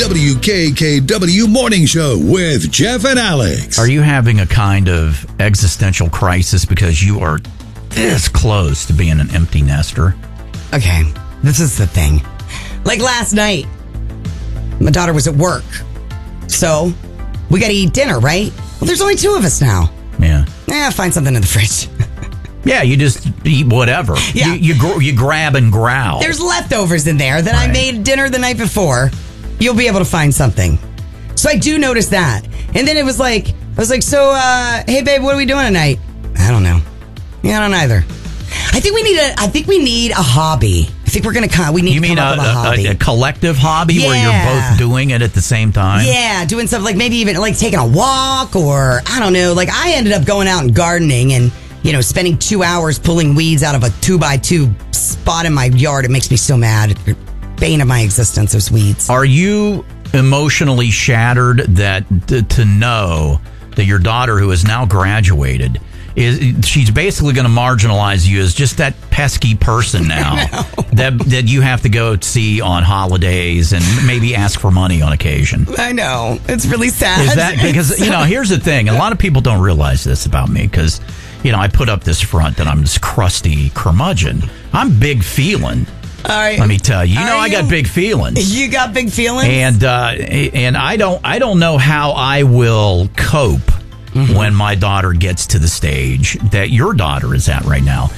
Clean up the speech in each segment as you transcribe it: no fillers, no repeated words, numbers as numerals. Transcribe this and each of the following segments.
WKKW Morning Show with Jeff and Alex. Are you having a kind of existential crisis because you are this close to being an empty nester? Okay, this is the thing. Like last night, my daughter was at work. So, we got to eat dinner, right? Well, there's only two of us now. Yeah. Find something in the fridge. Yeah, you just eat whatever. Yeah. You grab and growl. There's leftovers in there that Right. I made dinner the night before. You'll be able to find something. So I do notice that. And then I was like, so, hey babe, what are we doing tonight? I don't know. Yeah, I don't either. I think we need a hobby. I think we need You to mean come up with a hobby. a collective hobby where you're Yeah. both doing it at the same time? Yeah, doing stuff like maybe even like taking a walk or I don't know. Like I ended up going out and gardening and, spending 2 hours pulling weeds out of a 2x2 spot in my yard. It makes me so mad. Bane of my existence, those weeds. Are you emotionally shattered that to know that your daughter, who has now graduated, she's basically going to marginalize you as just that pesky person now that you have to go see on holidays and maybe ask for money on occasion? I know. It's really sad. Is that because, here's the thing. A lot of people don't realize this about me because, I put up this front that I'm this crusty curmudgeon. I'm big feeling. All right. Let me tell you. I got big feelings. You got big feelings? And I don't know how I will cope when my daughter gets to the stage that your daughter is at right now.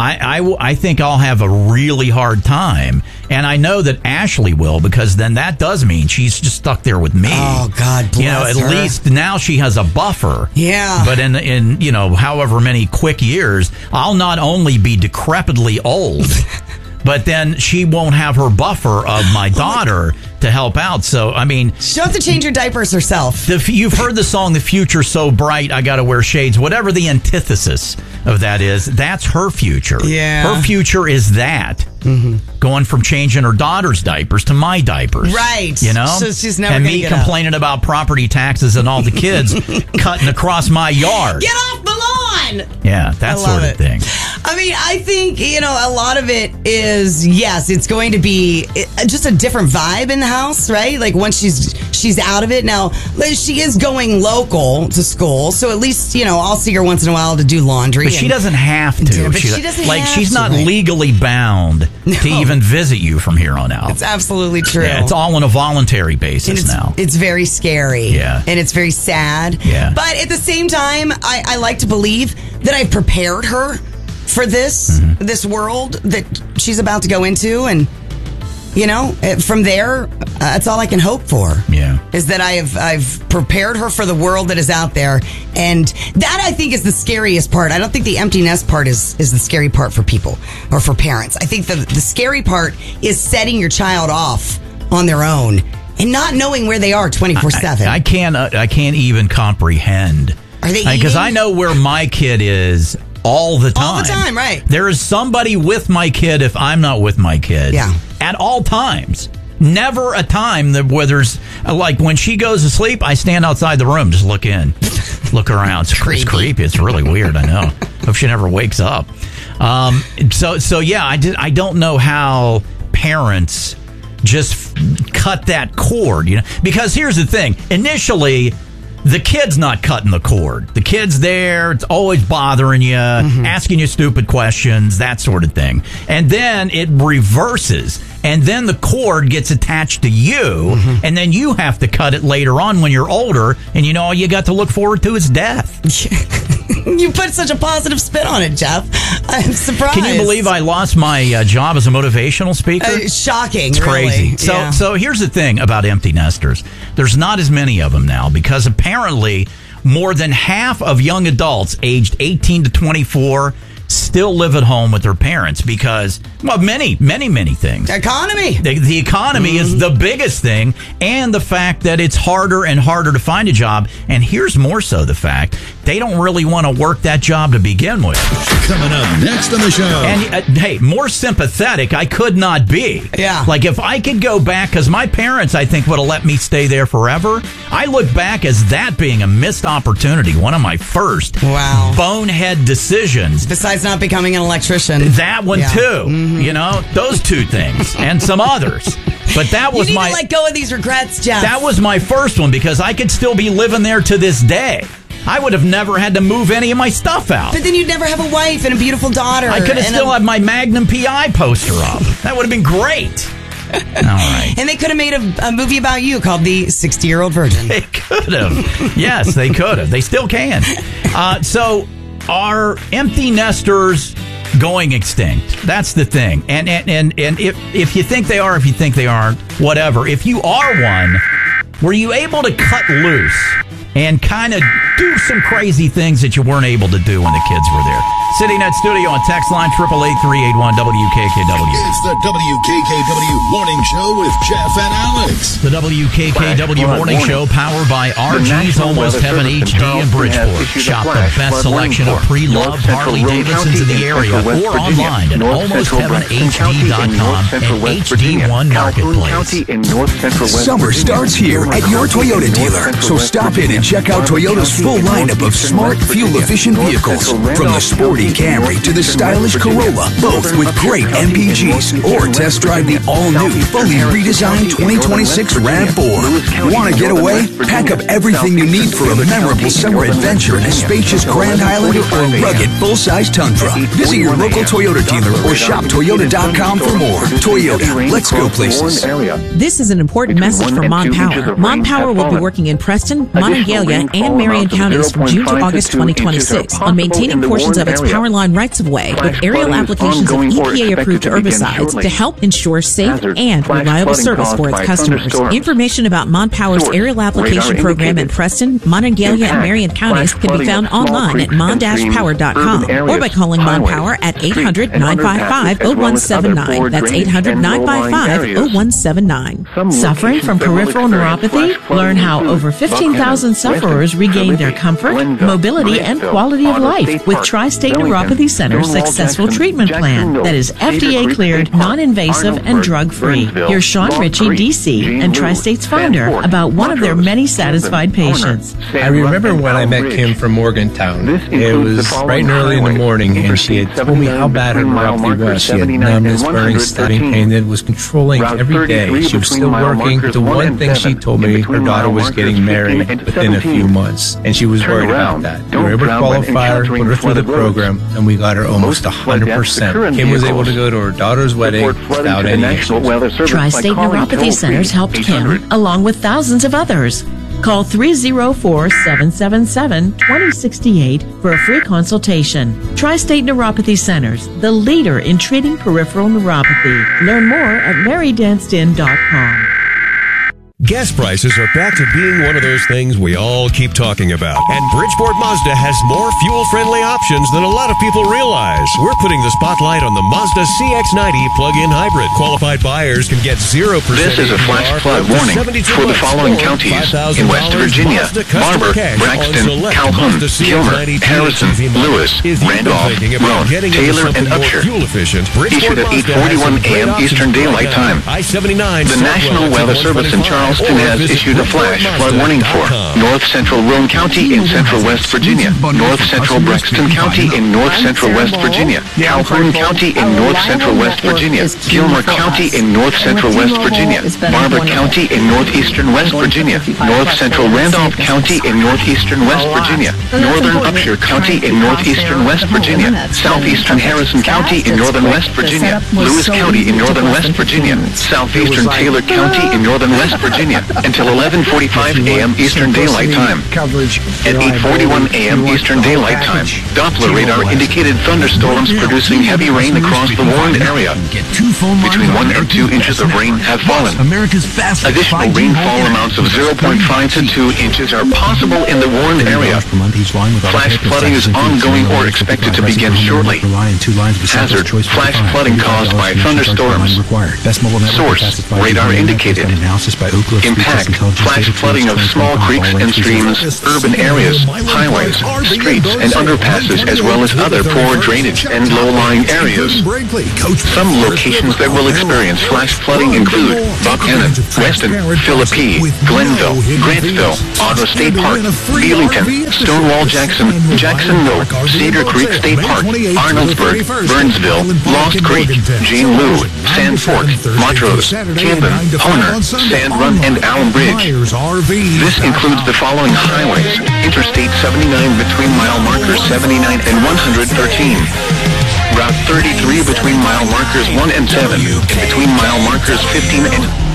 I think I'll have a really hard time. And I know that Ashley will, because then that does mean she's just stuck there with me. Oh, God bless her. At least now she has a buffer. Yeah. But in however many quick years, I'll not only be decrepitly old, but then she won't have her buffer of my daughter to help out. So, I mean, she'll have to change her diapers herself. You've heard the song, The Future's So Bright, I Gotta Wear Shades. Whatever the antithesis of that is, that's her future. Yeah. Her future is that. Going from changing her daughter's diapers to my diapers. Right. So she's never and gonna me get complaining about property taxes and all the kids cutting across my yard. Get off the lawn! Yeah, that sort of thing. I mean, I think, a lot of it is, yes, it's going to be just a different vibe in the house, right? Like once she's out of it. Now, she is going local to school, so at least, I'll see her once in a while to do laundry. But she doesn't have to. But she doesn't have she's to, not right? legally bound to even visit you from here on out. It's absolutely true. Yeah, it's all on a voluntary basis now. It's very scary. Yeah. And it's very sad. Yeah. But at the same time, I like to believe that I've prepared her for this world that she's about to go into. And, from there, that's all I can hope for. Yeah. Is that I've prepared her for the world that is out there. And that, I think, is the scariest part. I don't think the empty nest part is the scary part for people or for parents. I think the scary part is setting your child off on their own and not knowing where they are 24/7. I can't even comprehend. Are they Because eating? I know where my kid is all the time. All the time, right. There is somebody with my kid if I'm not with my kid. Yeah. At all times. Never a time where there's, like, when she goes to sleep, I stand outside the room, just look in, look around. It's creepy. It's really weird, I know. Hope she never wakes up. So yeah, I don't know how parents just cut that cord, because here's the thing. Initially, the kid's not cutting the cord. The kid's there. It's always bothering you, asking you stupid questions, that sort of thing. And then it reverses. And then the cord gets attached to you. And then you have to cut it later on when you're older. And all you got to look forward to is death. You put such a positive spin on it, Jeff. I'm surprised. Can you believe I lost my job as a motivational speaker? Shocking. It's crazy. Really. So here's the thing about empty nesters. There's not as many of them now because apparently more than half of young adults aged 18 to 24 still live at home with their parents because, well, many things. Economy. The economy is the biggest thing, and the fact that it's harder and harder to find a job. And here's more so the fact they don't really want to work that job to begin with. Coming up next on the show. And hey, more sympathetic I could not be. Yeah. Like if I could go back, because my parents, I think, would have let me stay there forever. I look back as that being a missed opportunity. One of my first bonehead decisions. Besides not becoming an electrician. That one too. You know, those two things and some others. But that was you need to let go of these regrets, Jeff. That was my first one because I could still be living there to this day. I would have never had to move any of my stuff out. But then you'd never have a wife and a beautiful daughter. I could have still had my Magnum PI poster up. That would have been great. All right. And they could have made a movie about you called The 60-Year-Old Virgin. They could have. Yes, they could have. They still can. So are empty nesters going extinct? That's the thing. And if you think they are, if you think they aren't, whatever. If you are one, were you able to cut loose and kind of do some crazy things that you weren't able to do when the kids were there? Sitting at studio on text line 888-381-WKKW. It's the WKKW Morning Show with Jeff and Alex. The WKKW Morning Show, powered by RG's Almost Heaven HD in Bridgeport. Shop the best selection of pre-loved Harley Davidsons in the area or online at almostheavenhd.com and HD1 Marketplace. Summer starts here at your Toyota dealer, so stop in and check out Toyota's full lineup of smart, fuel-efficient vehicles. From the sporty Camry to the stylish Corolla, both with great MPGs. Or test drive the all-new, fully redesigned 2026 RAV4. Want to get away? Pack up everything you need for a memorable summer adventure in a spacious Grand Highlander or rugged full-size Tundra. Visit your local Toyota dealer or shop Toyota.com for more. Toyota, let's go places. This is an important message from Mon Power. Mon Power will be working in Preston, Monongalia, and Marion counties from June to August 2026 on maintaining portions of its power line rights-of-way with aerial applications of EPA-approved herbicides to help ensure safe and reliable service for its customers. Information about Mon Power's aerial application program in Preston, Monongalia, and Marion counties can be found online at mon-power.com or by calling Mon Power at 800-955-0179. That's 800-955-0179. Suffering from peripheral neuropathy? Learn how over 15,000 sufferers regained their comfort, mobility, and quality of life with Tri-State Neuropathy Center's successful treatment plan that is FDA cleared, non-invasive, and drug-free. Here's Sean Ritchie, DC, and Tri-State's founder about one of their many satisfied patients. I remember when I met Kim from Morgantown. It was bright and early in the morning, and she had told me how bad her neuropathy was. She had numbness, burning, stunning pain that was controlling every day. She was still working. The one thing she told me, her daughter was getting married within a few months, and she was worried about that. We were able to qualify her, put her through the program, and we got her almost 100%. Kim was able to go to her daughter's wedding without any issues. Tri-State Neuropathy Centers helped Kim, along with thousands of others. Call 304-777-2068 for a free consultation. Tri-State Neuropathy Centers, the leader in treating peripheral neuropathy. Learn more at marydancedin.com. Gas prices are back to being one of those things we all keep talking about. And Bridgeport Mazda has more fuel-friendly options than a lot of people realize. We're putting the spotlight on the Mazda CX-90 plug-in hybrid. Qualified buyers can get 0% This is a flash flood warning for the following counties in West Virginia: Barber, Braxton, Calhoun, Gilmer, Harrison, Lewis, Randolph, Roane, Taylor, and Upshur. Issued at 8:41 a.m. Eastern Daylight Time. The National Weather Service in Charleston has issued a flash flood warning for North Central Roane County in central West Virginia, North Central Braxton County in north central West Virginia, Calhoun County in north central West Virginia, Gilmer County in north central West Virginia, Barber County in northeastern West Virginia, North Central Randolph County in northeastern West Virginia, Northern Upshur County in northeastern West Virginia, Southeastern Harrison County in northern West Virginia, Lewis County in northern West Virginia, Southeastern Taylor County in northern West Virginia, until 11:45 a.m. Eastern Daylight Time. At 8:41 a.m. Eastern Daylight Time, Doppler radar indicated thunderstorms producing heavy rain across the warned area. Between 1 and 2 inches of rain have fallen. Additional rainfall amounts of 0.5 to 2 inches are possible in the warned area. Flash flooding is ongoing or expected to begin shortly. Hazard: flash flooding caused by thunderstorms. Source: radar indicated. impact, flash flooding of small creeks and streams, urban areas, highways, streets, and underpasses, as well as other poor drainage and low-lying areas. Some locations that will experience flash flooding include Buchanan, Weston, Philippi, Glenville, Grantsville, Otto State Park, Belington, Stonewall Jackson, Jacksonville, Cedar Creek State Park, Arnoldsburg, Burnsville, Lost Creek, Jane Lou, Sand Fork, Montrose, Camden, Honer, Sand Run, and Allen Bridge. This includes the following highways: Interstate 79 between mile markers 79 and 113. Route 33 between mile markers 1 and 7, and between mile markers 15 and